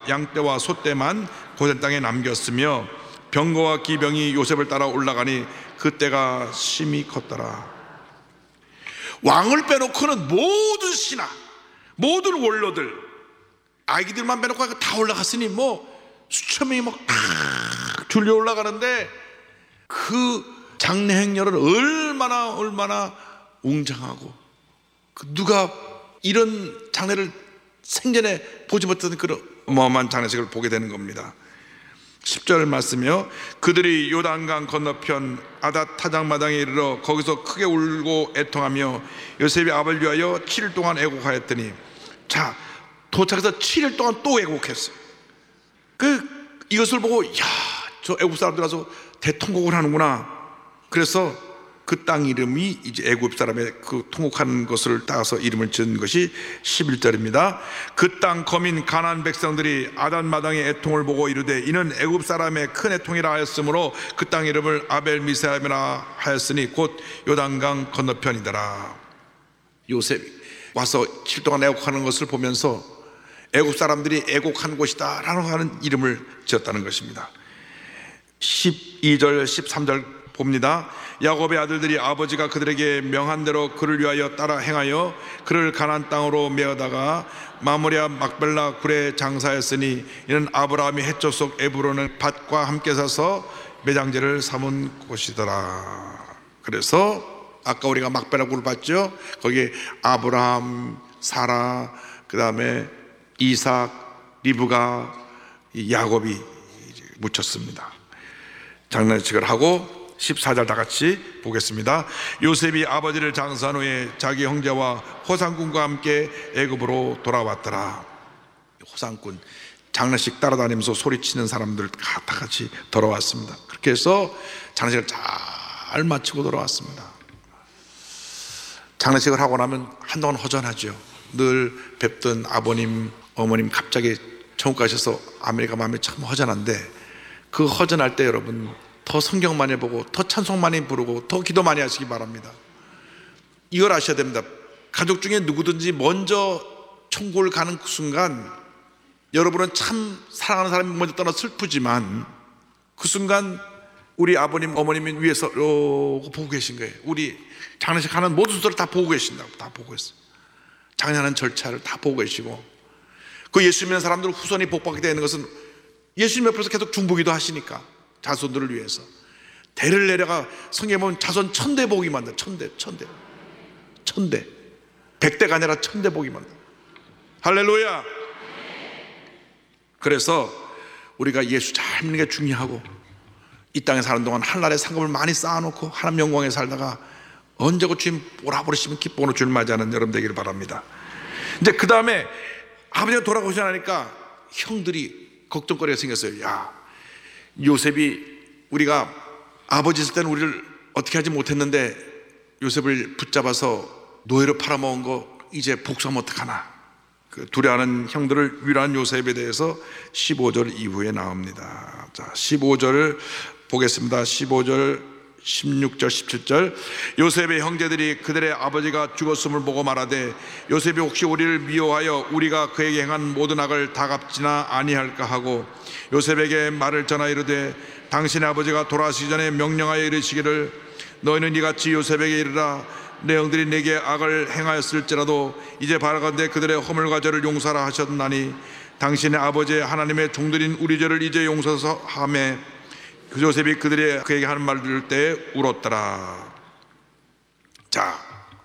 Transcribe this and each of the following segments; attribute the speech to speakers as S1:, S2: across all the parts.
S1: 양떼와 소떼만 고센 땅에 남겼으며 병거와 기병이 요셉을 따라 올라가니 그때가 심히 컸더라. 왕을 빼놓고는 모든 신하, 모든 원로들, 아기들만 빼놓고 다 올라갔으니 수천 명이 탁 줄려 올라가는데 그 장례 행렬은 얼마나 웅장하고, 누가 이런 장례를 생전에 보지 못했던 그런 어마어마한 장례식을 보게 되는 겁니다. 10절 말씀이요. 그들이 요단강 건너편 아닷 타작마당에 이르러 거기서 크게 울고 애통하며 요셉이 아버지를 위하여 7일 동안 애곡하였더니, 자, 도착해서 7일 동안 또 애곡했어요. 이것을 보고, 저 애국 사람들 와서 대통곡을 하는구나. 그래서 그 땅 이름이 이제 애굽 사람의 그 통곡하는 것을 따서 이름을 지은 것이 11절입니다. 그 땅 거민 가나안 백성들이 아단 마당의 애통을 보고 이르되 이는 애굽 사람의 큰 애통이라 하였으므로 그 땅 이름을 아벨 미스라임이라 하였으니 곧 요단강 건너편이더라. 요셉이 와서 7일 동안 애곡하는 것을 보면서 애굽 사람들이 애곡한 곳이다 라고 하는 이름을 지었다는 것입니다. 12절 13절 봅니다. 야곱의 아들들이 아버지가 그들에게 명한 대로 그를 위하여 따라 행하여 그를 가나안 땅으로 메어다가 마므리아 막벨라 굴에 장사했으니 이는 아브라함이 헷조 속 에브론을 밭과 함께 사서 매장지를 삼은 곳이더라. 그래서 아까 우리가 막벨라 굴을 봤죠. 거기에 아브라함, 사라, 그 다음에 이삭, 리브가, 야곱이 묻혔습니다. 장례식을 하고 14절 다 같이 보겠습니다. 요셉이 아버지를 장사한 후에 자기 형제와 호상군과 함께 애굽으로 돌아왔더라. 호상군, 장례식 따라다니면서 소리치는 사람들 다 같이 돌아왔습니다. 그렇게 해서 장례식을 잘 마치고 돌아왔습니다. 장례식을 하고 나면 한동안 허전하죠. 늘 뵙던 아버님, 어머님 갑자기 천국 가셔서 아메리카 마음이 참 허전한데, 그 허전할 때 여러분 더 성경 많이 보고 더 찬송 많이 부르고 더 기도 많이 하시기 바랍니다. 이걸 아셔야 됩니다. 가족 중에 누구든지 먼저 천국을 가는 그 순간 여러분은 참 사랑하는 사람이 먼저 떠나 슬프지만 그 순간 우리 아버님 어머님이 위에서 보고 계신 거예요. 우리 장례식 하는 모든 순서를 다 보고 계신다고. 다 보고 있어요. 장례하는 절차를 다 보고 계시고, 그 예수 믿는 사람들 후손이 복받게 되는 것은 예수님 옆에서 계속 중보기도 하시니까 자손들을 위해서 대를 내려가 성경에 보면 자손 1000대 복이 만다. 1000대 100대가 아니라 1000대 복이 만다. 할렐루야. 그래서 우리가 예수 잘 믿는 게 중요하고, 이 땅에 사는 동안 한날의 상급을 많이 쌓아놓고 하나님 영광에 살다가 언제고 주님 오라버리시면 기뻐하는 주를 맞이하는 여러분 되기를 바랍니다. 이제 그 다음에 아버지가 돌아오시니까 형들이 걱정거리가 생겼어요. 야, 요셉이 우리가 아버지 있을 때는 우리를 어떻게 하지 못했는데 요셉을 붙잡아서 노예로 팔아먹은 거 이제 복수하면 어떡하나. 그 두려워하는 형들을 위로한 요셉에 대해서 15절 이후에 나옵니다. 자, 15절을 보겠습니다. 15절 16절 17절. 요셉의 형제들이 그들의 아버지가 죽었음을 보고 말하되 요셉이 혹시 우리를 미워하여 우리가 그에게 행한 모든 악을 다 갚지나 아니할까 하고 요셉에게 말을 전하 이르되 당신의 아버지가 돌아가시기 전에 명령하여 이르시기를 너희는 이같이 요셉에게 이르라 내 형들이 내게 악을 행하였을지라도 이제 바라건대 그들의 허물과 죄를 용서하라 하셨나니 당신의 아버지의 하나님의 종들인 우리 죄를 이제 용서하며 그 요셉이 그에게 하는 말 들을 때 울었더라. 자,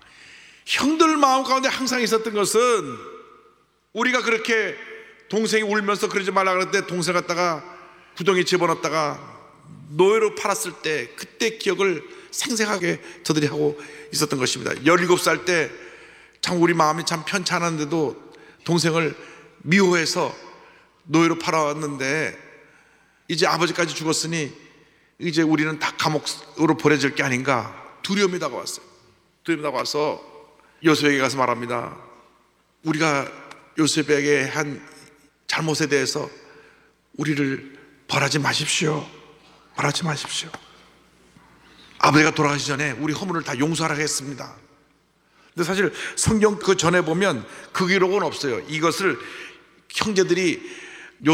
S1: 형들 마음 가운데 항상 있었던 것은, 우리가 그렇게 동생이 울면서 그러지 말라 그랬는데 동생 갖다가 구덩이 집어넣었다가 노예로 팔았을 때 그때 기억을 생생하게 저들이 하고 있었던 것입니다. 17살 때 참 우리 마음이 참 편찮았는데도 동생을 미워해서 노예로 팔아왔는데 이제 아버지까지 죽었으니 이제 우리는 다 감옥으로 보내질 게 아닌가. 두려움이 다가왔어요. 두려움이 다가와서 요셉에게 가서 말합니다. 우리가 요셉에게 한 잘못에 대해서 우리를 벌하지 마십시오. 벌하지 마십시오. 아버지가 돌아가시기 전에 우리 허물을 다 용서하라 했습니다. 근데 사실 성경 그 전에 보면 그 기록은 없어요. 이것을 형제들이